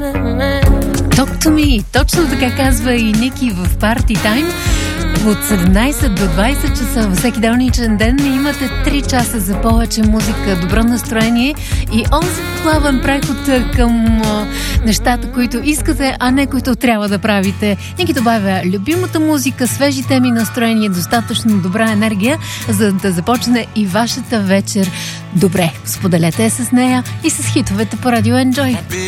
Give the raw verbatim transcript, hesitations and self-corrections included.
Talk to me. Точно така казва и Ники в Party Time. От седемнайсет до двайсет часа във всеки делничен ден имате три часа за повече музика, добро настроение и онзи плавен преход към а, нещата, които искате, а не които трябва да правите. Ники добавя любимата музика, свежи теми, настроение, достатъчно добра енергия, за да започне и вашата вечер добре. Споделете с нея и с хитовете по Радио Enjoy.